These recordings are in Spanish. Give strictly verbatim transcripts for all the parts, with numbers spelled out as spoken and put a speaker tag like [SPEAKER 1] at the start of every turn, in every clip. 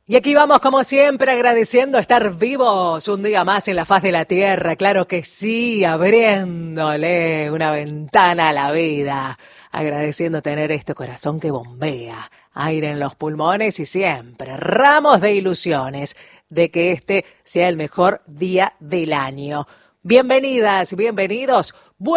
[SPEAKER 1] Y aquí vamos, como siempre, agradeciendo estar vivos un día más en la faz de la tierra. Claro que sí, abriéndole una ventana a la vida. Agradeciendo tener este corazón que bombea, aire en los pulmones y siempre ramos de ilusiones de que este sea el mejor día del año. Bienvenidas, bienvenidos.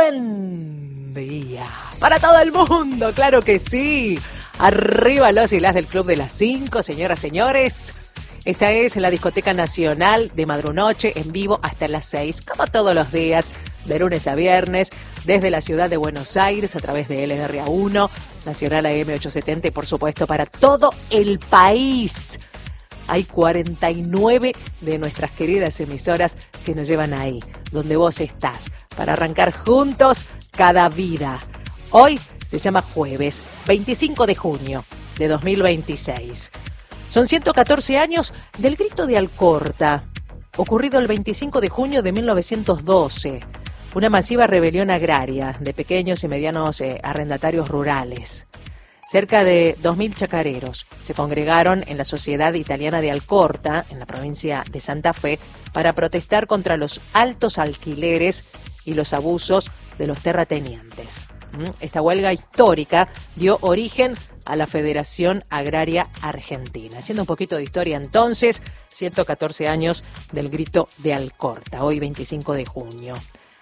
[SPEAKER 1] Buen día para todo el mundo, claro que sí. Arriba los y las del Club de las Cinco, señoras, señores. Esta es la Discoteca Nacional de Madrunoche, en vivo hasta las seis, como todos los días, de lunes a viernes, desde la ciudad de Buenos Aires, a través de L R A uno, Nacional A M ochocientos setenta y, por supuesto, para todo el país. Hay cuarenta y nueve de nuestras queridas emisoras que nos llevan ahí, donde vos estás, para arrancar juntos cada vida. Hoy se llama jueves, veinticinco de junio de dos mil veintiséis. Son ciento catorce años del Grito de Alcorta, ocurrido el veinticinco de junio de mil novecientos doce. Una masiva rebelión agraria de pequeños y medianos eh, arrendatarios rurales. Cerca de dos mil chacareros se congregaron en la Sociedad Italiana de Alcorta, en la provincia de Santa Fe, para protestar contra los altos alquileres y los abusos de los terratenientes. Esta huelga histórica dio origen a la Federación Agraria Argentina. Haciendo un poquito de historia entonces, ciento catorce años del Grito de Alcorta, hoy veinticinco de junio.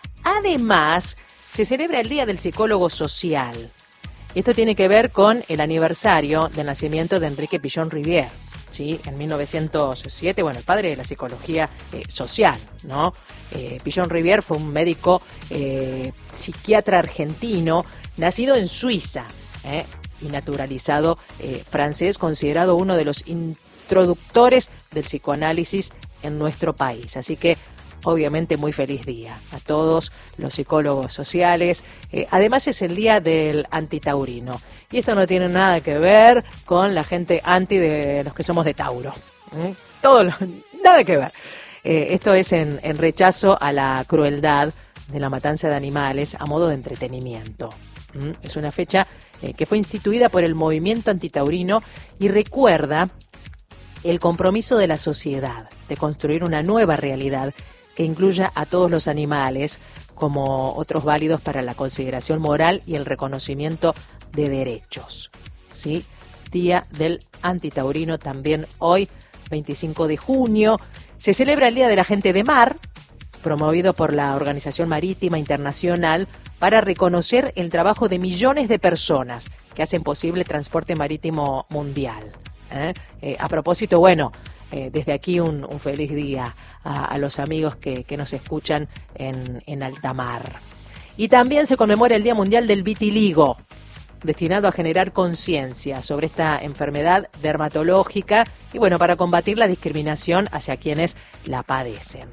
[SPEAKER 1] Además, se celebra el Día del Psicólogo Social. Y esto tiene que ver con el aniversario del nacimiento de Enrique Pillon Rivière, ¿sí? En mil novecientos siete, bueno, el padre de la psicología eh, social, ¿no? Eh, Pillon Rivière fue un médico eh, psiquiatra argentino, nacido en Suiza, ¿eh? y naturalizado eh, francés, considerado uno de los introductores del psicoanálisis en nuestro país. Así que, obviamente, muy feliz día a todos los psicólogos sociales. Eh, además es el día del antitaurino. Y esto no tiene nada que ver con la gente anti de los que somos de Tauro. ¿Eh? Todo lo, nada que ver. Eh, esto es en, en rechazo a la crueldad de la matanza de animales a modo de entretenimiento. ¿Mm? Es una fecha eh, que fue instituida por el movimiento antitaurino y recuerda el compromiso de la sociedad de construir una nueva realidad que incluya a todos los animales como otros válidos para la consideración moral y el reconocimiento de derechos. ¿Sí? Día del antitaurino también hoy, veinticinco de junio. Se celebra el Día de la Gente de Mar, promovido por la Organización Marítima Internacional para reconocer el trabajo de millones de personas que hacen posible el transporte marítimo mundial. ¿Eh? Eh, a propósito, bueno, Eh, desde aquí un, un feliz día a, a los amigos que, que nos escuchan en, en alta mar. Y también se conmemora el Día Mundial del Vitiligo, destinado a generar conciencia sobre esta enfermedad dermatológica y, bueno, para combatir la discriminación hacia quienes la padecen.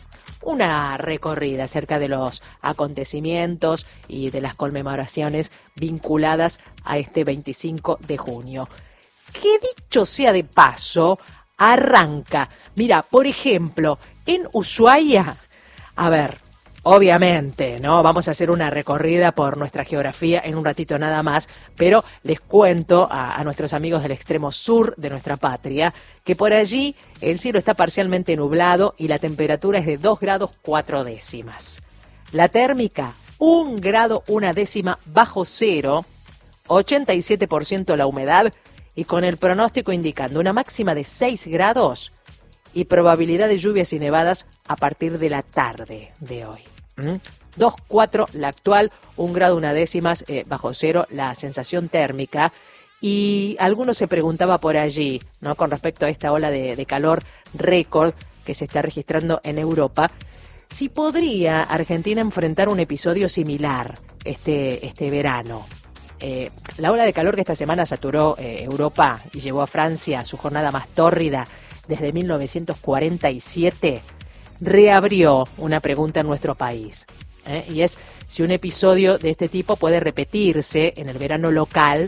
[SPEAKER 1] Una recorrida acerca de los acontecimientos y de las conmemoraciones vinculadas a este veinticinco de junio. Que dicho sea de paso, arranca. Mira, por ejemplo, en Ushuaia, a ver, obviamente, ¿no? Vamos a hacer una recorrida por nuestra geografía en un ratito nada más, pero les cuento a, a nuestros amigos del extremo sur de nuestra patria que por allí el cielo está parcialmente nublado y la temperatura es de dos grados cuatro décimas. La térmica, un grado una décima bajo cero, ochenta y siete por ciento la humedad, y con el pronóstico indicando una máxima de seis grados y probabilidad de lluvias y nevadas a partir de la tarde de hoy. ¿Mm? dos coma cuatro la actual, un grado una décimas eh, bajo cero la sensación térmica. Y algunos se preguntaba por allí, ¿no? Con respecto a esta ola de, de calor récord que se está registrando en Europa, si podría Argentina enfrentar un episodio similar este, este verano. Eh, la ola de calor que esta semana saturó eh, Europa y llevó a Francia a su jornada más tórrida desde mil novecientos cuarenta y siete, reabrió una pregunta en nuestro país. ¿eh? Y es si un episodio de este tipo puede repetirse en el verano local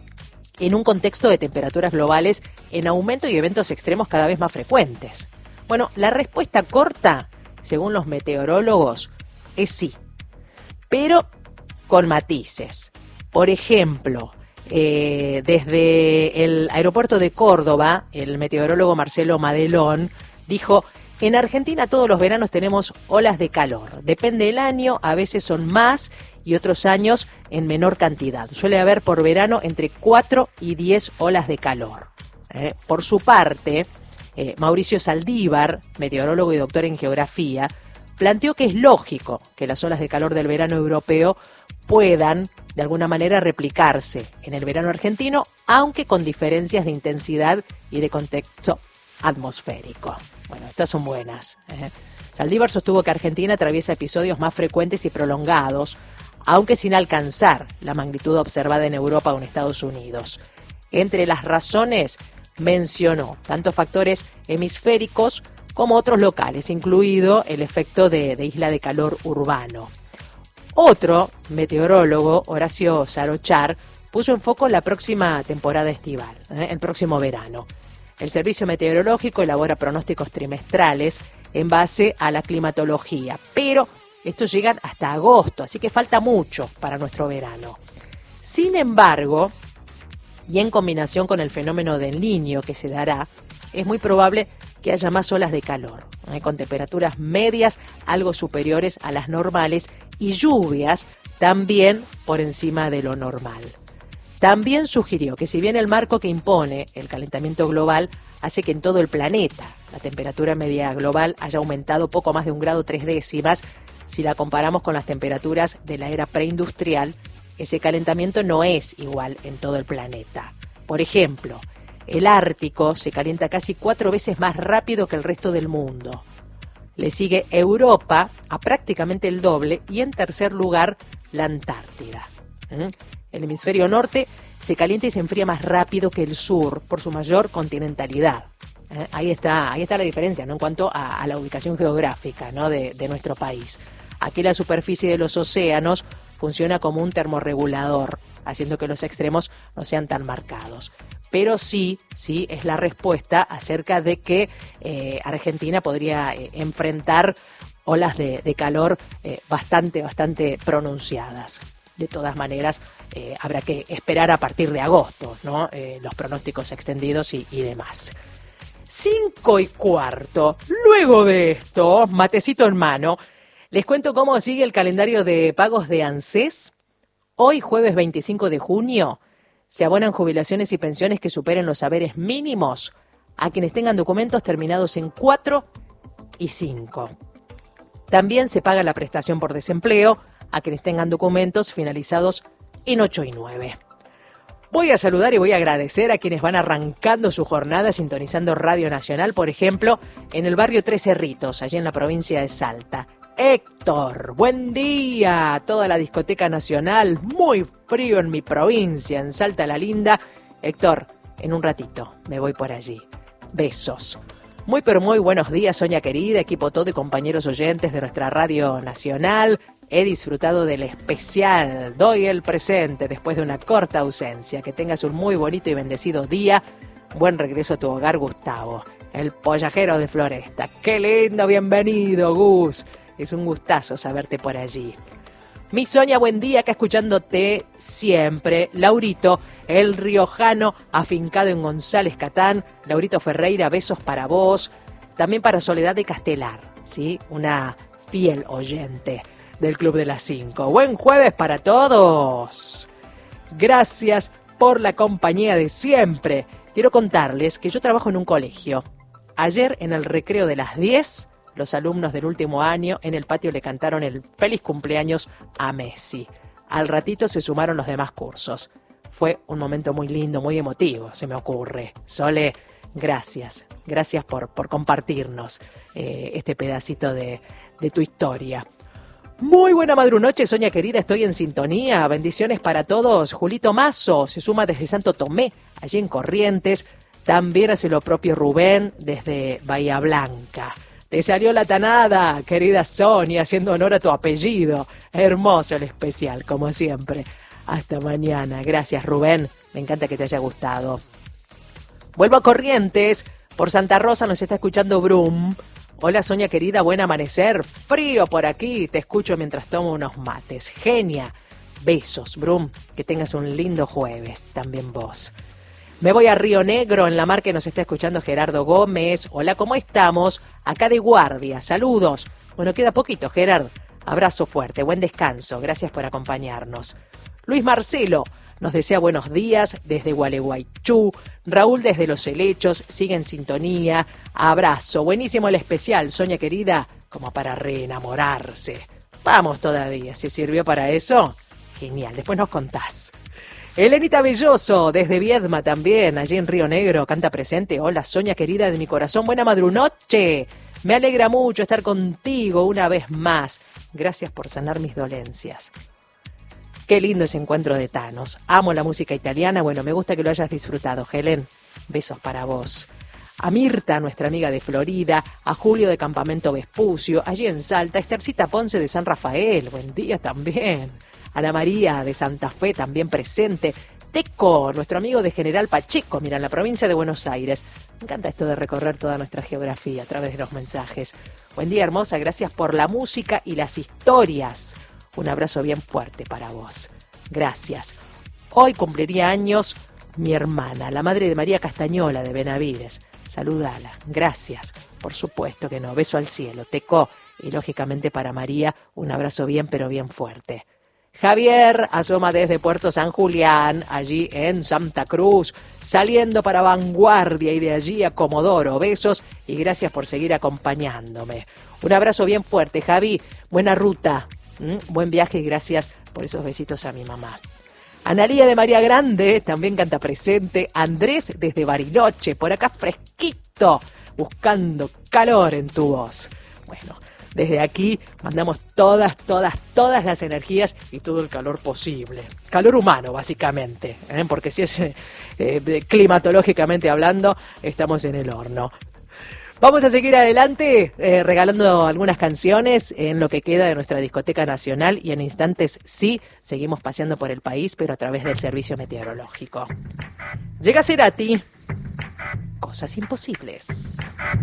[SPEAKER 1] en un contexto de temperaturas globales en aumento y eventos extremos cada vez más frecuentes. Bueno, la respuesta corta, según los meteorólogos, es sí, pero con matices. Por ejemplo, Eh, desde el aeropuerto de Córdoba, el meteorólogo Marcelo Madelón dijo: en Argentina todos los veranos tenemos olas de calor. Depende del año, a veces son más y otros años en menor cantidad. Suele haber por verano entre cuatro y diez olas de calor. Eh, por su parte, eh, Mauricio Saldívar, meteorólogo y doctor en geografía, planteó que es lógico que las olas de calor del verano europeo puedan, de alguna manera, replicarse en el verano argentino, aunque con diferencias de intensidad y de contexto atmosférico. Bueno, estas son buenas. ¿eh? Saldívar sostuvo que Argentina atraviesa episodios más frecuentes y prolongados, aunque sin alcanzar la magnitud observada en Europa o en Estados Unidos. Entre las razones mencionó tanto factores hemisféricos como otros locales, incluido el efecto de, de isla de calor urbano. Otro meteorólogo, Horacio Sarochar, puso en foco la próxima temporada estival, ¿eh? el próximo verano. El Servicio Meteorológico elabora pronósticos trimestrales en base a la climatología, pero estos llegan hasta agosto, así que falta mucho para nuestro verano. Sin embargo, y en combinación con el fenómeno del Niño que se dará, es muy probable que haya más olas de calor, ¿eh? con temperaturas medias algo superiores a las normales y lluvias también por encima de lo normal. También sugirió que si bien el marco que impone el calentamiento global hace que en todo el planeta la temperatura media global haya aumentado poco más de un grado tres décimas, si la comparamos con las temperaturas de la era preindustrial, ese calentamiento no es igual en todo el planeta. Por ejemplo, el Ártico se calienta casi cuatro veces más rápido que el resto del mundo. Le sigue Europa a prácticamente el doble y en tercer lugar la Antártida. ¿Mm? El hemisferio norte se calienta y se enfría más rápido que el sur por su mayor continentalidad. ¿Eh? Ahí está, ahí está la diferencia, ¿no? En cuanto a, a la ubicación geográfica, ¿no? de, de nuestro país. Aquí la superficie de los océanos funciona como un termorregulador, haciendo que los extremos no sean tan marcados. Pero sí, sí es la respuesta acerca de que eh, Argentina podría eh, enfrentar olas de, de calor eh, bastante, bastante pronunciadas. De todas maneras, eh, habrá que esperar a partir de agosto, ¿no? Eh, los pronósticos extendidos y, y demás. Cinco y cuarto. Luego de esto, matecito en mano, les cuento cómo sigue el calendario de pagos de ANSES. Hoy, jueves veinticinco de junio, se abonan jubilaciones y pensiones que superen los saberes mínimos a quienes tengan documentos terminados en cuatro y cinco. También se paga la prestación por desempleo a quienes tengan documentos finalizados en ocho y nueve. Voy a saludar y voy a agradecer a quienes van arrancando su jornada sintonizando Radio Nacional, por ejemplo, en el barrio Tres Cerritos, allí en la provincia de Salta. Héctor, buen día. Toda la discoteca nacional, muy frío en mi provincia, en Salta la Linda. Héctor, en un ratito me voy por allí. Besos. Muy pero muy buenos días, Sonia querida, equipo todo y compañeros oyentes de nuestra Radio Nacional. He disfrutado del especial, doy el presente después de una corta ausencia. Que tengas un muy bonito y bendecido día. Buen regreso a tu hogar, Gustavo, el pollajero de Floresta. ¡Qué lindo! Bienvenido, Gus. Es un gustazo saberte por allí. Mi Sonia, buen día, acá escuchándote siempre. Laurito, el riojano afincado en González Catán. Laurito Ferreira, besos para vos. También para Soledad de Castelar, ¿sí? Una fiel oyente del Club de las Cinco. Buen jueves para todos. Gracias por la compañía de siempre. Quiero contarles que yo trabajo en un colegio. Ayer, en el recreo de las diez, los alumnos del último año en el patio le cantaron el feliz cumpleaños a Messi. Al ratito se sumaron los demás cursos. Fue un momento muy lindo, muy emotivo, se me ocurre. Sole, gracias. Gracias por, por compartirnos eh, este pedacito de, de tu historia. Muy buena madrunoche, Sonia querida, estoy en sintonía. Bendiciones para todos. Julito Mazo se suma desde Santo Tomé, allí en Corrientes. También hace lo propio Rubén desde Bahía Blanca. Te salió la tanada, querida Sonia, haciendo honor a tu apellido. Hermoso el especial, como siempre. Hasta mañana. Gracias, Rubén. Me encanta que te haya gustado. Vuelvo a Corrientes. Por Santa Rosa nos está escuchando Brum. Hola, Sonia querida, buen amanecer. Frío por aquí. Te escucho mientras tomo unos mates. Genia. Besos, Brum, que tengas un lindo jueves, también vos. Me voy a Río Negro, en la mar que nos está escuchando Gerardo Gómez. Hola, ¿cómo estamos? Acá de guardia, saludos. Bueno, queda poquito, Gerardo. Abrazo fuerte, buen descanso, gracias por acompañarnos. Luis Marcelo nos desea buenos días desde Gualeguaychú. Raúl desde Los Helechos, sigue en sintonía. Abrazo, buenísimo el especial, Sonia querida, como para reenamorarse. Vamos todavía, si sirvió para eso, genial, después nos contás. Elenita Belloso, desde Viedma también, allí en Río Negro, canta presente. Hola, Sonia querida de mi corazón, buena madrunoche. Me alegra mucho estar contigo una vez más. Gracias por sanar mis dolencias. Qué lindo ese encuentro de Thanos. Amo la música italiana. Bueno, me gusta que lo hayas disfrutado, Helen. Besos para vos. A Mirta, nuestra amiga de Florida. A Julio de Campamento Vespucio, allí en Salta. Estercita Ponce de San Rafael. Buen día también. Ana María de Santa Fe, también presente. Teco, nuestro amigo de General Pacheco, mira, en la provincia de Buenos Aires. Me encanta esto de recorrer toda nuestra geografía a través de los mensajes. Buen día, hermosa, gracias por la música y las historias. Un abrazo bien fuerte para vos. Gracias. Hoy cumpliría años mi hermana, la madre de María Castañola de Benavides. Saludala. Gracias. Por supuesto que no. Beso al cielo. Teco. Y lógicamente para María, un abrazo bien, pero bien fuerte. Javier asoma desde Puerto San Julián, allí en Santa Cruz, saliendo para Vanguardia y de allí a Comodoro. Besos y gracias por seguir acompañándome. Un abrazo bien fuerte, Javi. Buena ruta, ¿Mm? Buen viaje y gracias por esos besitos a mi mamá. Analía de María Grande también canta presente. Andrés desde Bariloche, por acá fresquito, buscando calor en tu voz. Bueno, desde aquí mandamos todas, todas, todas las energías y todo el calor posible. Calor humano, básicamente, ¿eh? Porque si es eh, climatológicamente hablando, estamos en el horno. Vamos a seguir adelante eh, regalando algunas canciones en lo que queda de nuestra discoteca nacional y en instantes sí, seguimos paseando por el país, pero a través del servicio meteorológico. Llega Cerati, Cosas Imposibles.